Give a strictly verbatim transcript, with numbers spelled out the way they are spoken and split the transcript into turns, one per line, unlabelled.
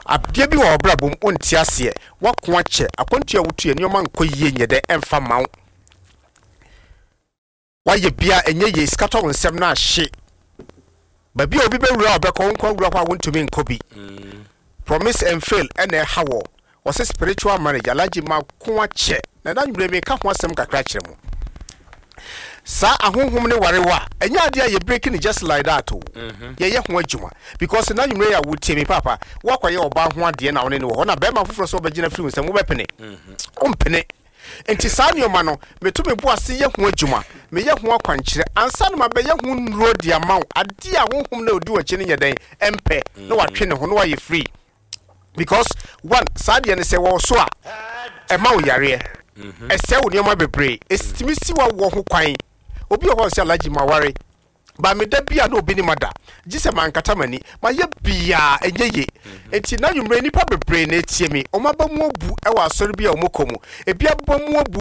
abde bi wo bra bom onti ase wako ache akontu a wotu enoma nkoyie nyede emfa mawo waye bia enye ye skato nsem na ahye babi obi bewura obekọ nkọ wura kwa wontumi nkobi promise and fail ene hawo wose spiritual marriage alaji mako ache na dan bre me ka ho asem kakra kire mu sa ahonhom ne warewa enya ade ye breaking just like that o ye ye ho adwuma because na nwumre ya wotie me papa wakwaye oba ho ade na woni ne wo na be ma foforo so obegina free nsem wo bepene ompene enti sa nyoma no metu me bo ase ye ho adwuma me ye ho akwankyere ansa no mabe ye ho nro dia maw ade a honhom na odi wachi ne nyeden empe na watwe ne ho no waye free because one sa de ne se wo so a e ma wo yare e se wo nyoma bebre estimi si wa wo ho kwan obi o ho se alaji maware ba me da bia na obi ni mada gise mankata mani ma ye bia enyeye enti na nwumre nipa bebre na etie me o maba mu obu e wa asori bia o mokomu e bia ba mu obu